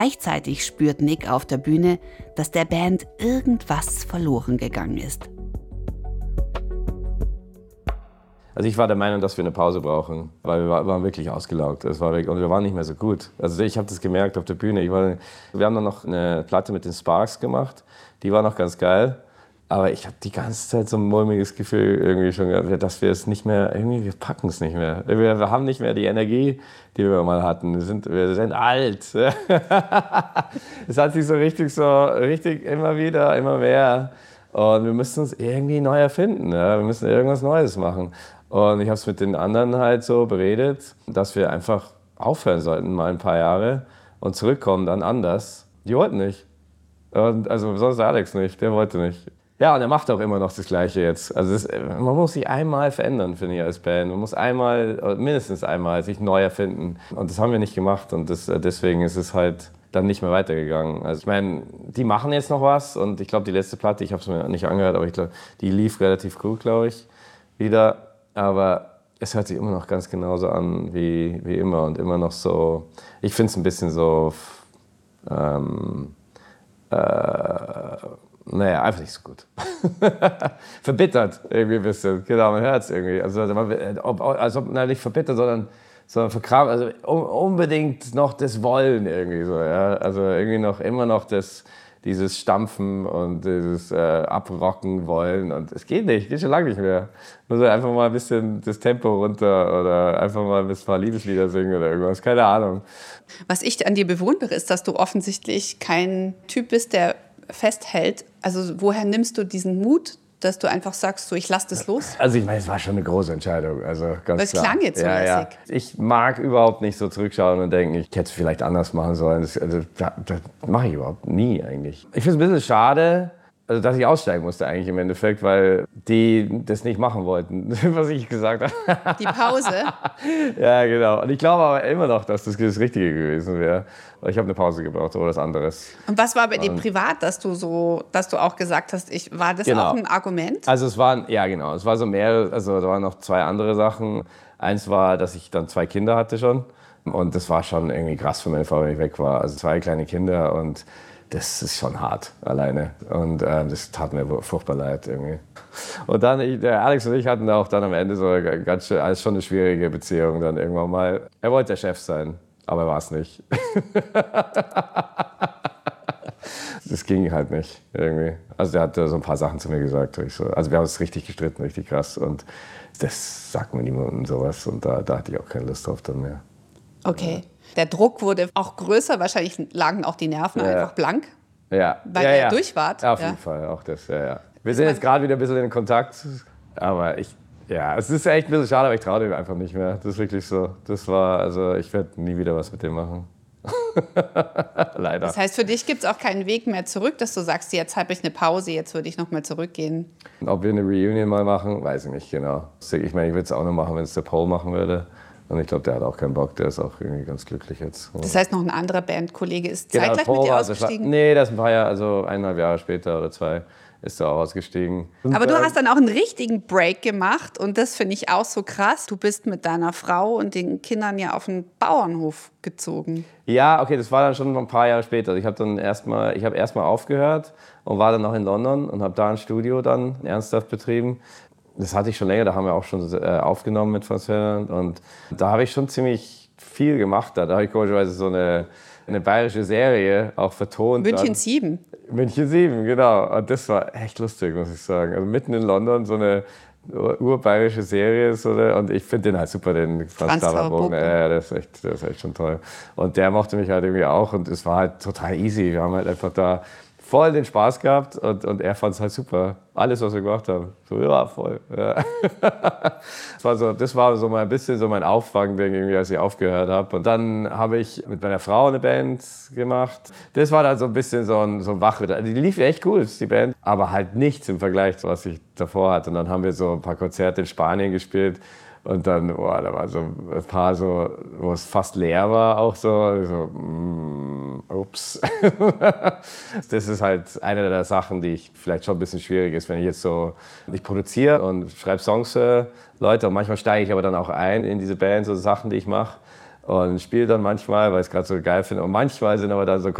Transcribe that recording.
Gleichzeitig spürt Nick auf der Bühne, dass der Band irgendwas verloren gegangen ist. Also ich war der Meinung, dass wir eine Pause brauchen, weil wir waren wirklich ausgelaugt. Und wir waren nicht mehr so gut. Also ich habe das gemerkt auf der Bühne. Wir haben dann noch eine Platte mit den Sparks gemacht. Die war noch ganz geil. Aber ich habe die ganze Zeit so ein mulmiges Gefühl irgendwie schon gehabt, dass wir es nicht mehr, irgendwie, wir packen es nicht mehr. Wir haben nicht mehr die Energie, die wir mal hatten. Wir sind alt. Es hat sich so richtig immer wieder, immer mehr. Und wir müssen uns irgendwie neu erfinden. Ja? Wir müssen irgendwas Neues machen. Und ich habe es mit den anderen halt so beredet, dass wir einfach aufhören sollten, mal ein paar Jahre und zurückkommen dann anders. Die wollten nicht. Und also besonders Alex nicht, der wollte nicht. Ja, und er macht auch immer noch das Gleiche jetzt. Also man muss sich einmal verändern, finde ich, als Band. Man muss mindestens einmal sich neu erfinden. Und das haben wir nicht gemacht und deswegen ist es halt dann nicht mehr weitergegangen. Also ich meine, die machen jetzt noch was und ich glaube, die letzte Platte, ich habe es mir nicht angehört, aber ich glaube, die lief relativ gut, glaube ich, wieder. Aber es hört sich immer noch ganz genauso an wie immer und immer noch so, ich finde es ein bisschen so, naja, einfach nicht so gut. Verbittert irgendwie ein bisschen, genau, man hört es irgendwie. Also nicht verbittert, sondern verkrampft, also unbedingt noch das Wollen irgendwie so, ja. Also irgendwie immer noch dieses Stampfen und dieses Abrocken wollen und es geht schon lange nicht mehr. Man soll einfach mal ein bisschen das Tempo runter oder einfach mal ein paar Liebeslieder singen oder irgendwas, keine Ahnung. Was ich an dir bewundere, ist, dass du offensichtlich kein Typ bist, der festhält. Also woher nimmst du diesen Mut, dass du einfach sagst, so ich lasse das los? Also ich meine, es war schon eine große Entscheidung, also ganz es klar. Klang jetzt so lässig. Ja. Ich mag überhaupt nicht so zurückschauen und denken, ich hätte es vielleicht anders machen sollen. Das mache ich überhaupt nie eigentlich. Ich finde es ein bisschen schade, also dass ich aussteigen musste eigentlich im Endeffekt, weil die das nicht machen wollten, was ich gesagt habe. Die Pause? Ja, genau. Und ich glaube aber immer noch, dass das Richtige gewesen wäre. Ich habe eine Pause gebraucht oder was anderes. Und was war bei dir privat, dass du auch gesagt hast, war das auch ein Argument? Also es war so mehrere, also da waren noch 2 andere Sachen. Eins war, dass ich dann 2 Kinder hatte schon. Und das war schon irgendwie krass für meine Frau, wenn ich weg war. Also 2 kleine Kinder und das ist schon hart alleine. Und das tat mir furchtbar leid irgendwie. Und dann, der Alex und ich hatten auch dann am Ende so schon eine schwierige Beziehung dann irgendwann mal. Er wollte der Chef sein, aber er war es nicht. Das ging halt nicht irgendwie. Also der hat so ein paar Sachen zu mir gesagt. Also wir haben uns richtig gestritten, richtig krass. Und das sagt mir niemandem sowas. Und da hatte ich auch keine Lust drauf dann mehr. Okay. Der Druck wurde auch größer. Wahrscheinlich lagen auch die Nerven einfach blank. Ja. Weil ihr durch wart. Auf jeden Fall, auch das, ja. Wir sind jetzt gerade wieder ein bisschen in Kontakt. Aber es ist echt ein bisschen schade, aber ich traue dem einfach nicht mehr. Das ist wirklich so. Ich werde nie wieder was mit dem machen. Leider. Das heißt, für dich gibt es auch keinen Weg mehr zurück, dass du sagst, jetzt habe ich eine Pause, jetzt würde ich noch mal zurückgehen. Ob wir eine Reunion mal machen, weiß ich nicht genau. Ich meine, ich würde es auch noch machen, wenn es der Paul machen würde. Und ich glaube, der hat auch keinen Bock, der ist auch irgendwie ganz glücklich jetzt. Das heißt, noch ein anderer Bandkollege ist zeitgleich mit dir ausgestiegen? Nee, das ist ein paar Jahre, also 1,5 Jahre später oder 2 ist er auch ausgestiegen. Aber du hast dann auch einen richtigen Break gemacht und das finde ich auch so krass. Du bist mit deiner Frau und den Kindern ja auf den Bauernhof gezogen. Ja, okay, das war dann schon ein paar Jahre später. Ich habe erstmal aufgehört und war dann noch in London und habe da ein Studio dann ernsthaft betrieben. Das hatte ich schon länger, da haben wir auch schon aufgenommen mit Franz Ferdinand und da habe ich schon ziemlich viel gemacht. Da habe ich komischerweise so eine bayerische Serie auch vertont. München 7. München 7, genau. Und das war echt lustig, muss ich sagen. Also mitten in London so eine urbayerische Serie. Und ich finde den halt super, den Franz Dauerbogen. Ja, das ist echt schon toll. Und der mochte mich halt irgendwie auch und es war halt total easy. Wir haben halt einfach da voll den Spaß gehabt und er fand es halt super. Alles, was wir gemacht haben. So, ja, voll. Ja. Das war so mal ein bisschen so mein Auffangding, irgendwie, als ich aufgehört habe. Und dann habe ich mit meiner Frau eine Band gemacht. Das war dann so ein bisschen so ein Wachritter. Die lief echt cool, die Band. Aber halt nichts im Vergleich zu was ich davor hatte. Und dann haben wir so ein paar Konzerte in Spanien gespielt. Und dann, da war so ein paar so, wo es fast leer war, auch so ups. Das ist halt eine der Sachen, die vielleicht schon ein bisschen schwierig ist, wenn ich produziere und schreibe Songs für Leute und manchmal steige ich aber dann auch ein in diese Bands, so Sachen, die ich mache. und spiele dann manchmal, weil ich es gerade so geil finde. Und manchmal sind aber dann so